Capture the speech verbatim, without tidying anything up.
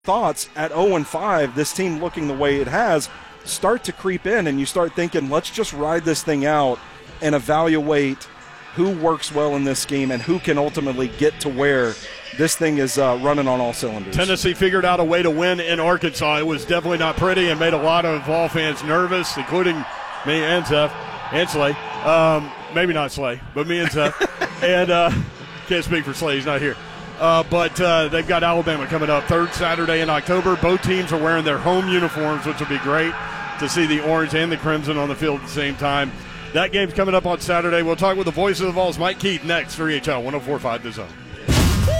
thoughts at oh and five, this team looking the way it has, start to creep in, and you start thinking, let's just ride this thing out and evaluate who works well in this scheme and who can ultimately get to where this thing is uh, running on all cylinders. Tennessee figured out a way to win in Arkansas. It was definitely not pretty and made a lot of Vol fans nervous, including me and Zeph and Slay. Um, maybe not Slay, but me and Zeph. and uh, can't speak for Slay. He's not here. Uh, but uh, they've got Alabama coming up third Saturday in October. Both teams are wearing their home uniforms, which will be great to see the orange and the crimson on the field at the same time. That game's coming up on Saturday. We'll talk with the voice of the Vols, Mike Keith, next. three H L one oh four point five The Zone.